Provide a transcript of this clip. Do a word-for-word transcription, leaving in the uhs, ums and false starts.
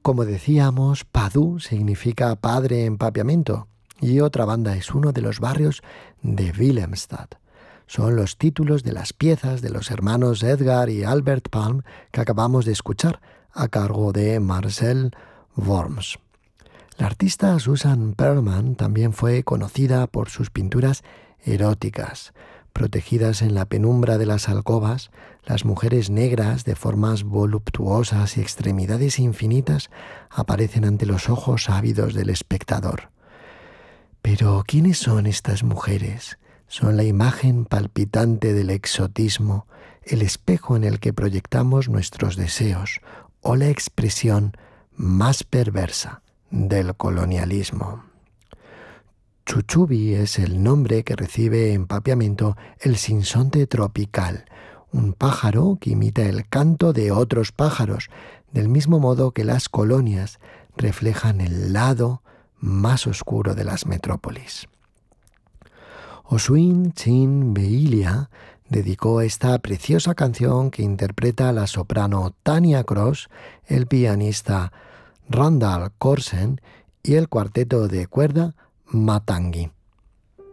Como decíamos, Padoue significa padre en papiamento y otra banda es uno de los barrios de Willemstad. Son los títulos de las piezas de los hermanos Edgar y Albert Palm que acabamos de escuchar a cargo de Marcel Worms. La artista Susan Perlman también fue conocida por sus pinturas eróticas. Protegidas en la penumbra de las alcobas, las mujeres negras de formas voluptuosas y extremidades infinitas aparecen ante los ojos ávidos del espectador. Pero, ¿quiénes son estas mujeres? Son la imagen palpitante del exotismo, el espejo en el que proyectamos nuestros deseos o la expresión más perversa del colonialismo. Chuchubi es el nombre que recibe en papiamento el sinsonte tropical, un pájaro que imita el canto de otros pájaros, del mismo modo que las colonias reflejan el lado más oscuro de las metrópolis. Oswin Chin Beilia dedicó esta preciosa canción que interpreta la soprano Tania Cross, el pianista Randall Corsen y el cuarteto de cuerda Matangi.